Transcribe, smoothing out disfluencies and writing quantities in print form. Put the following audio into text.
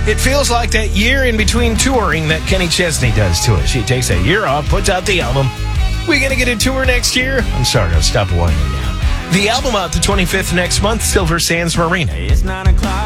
It feels like that year in between touring that Kenny Chesney does to us. He takes a year off, puts out the album. We going to get a tour next year? I'm sorry, I'll stop whining now. The album out the 25th next month, Silver Sands Marina. It's 9 o'clock.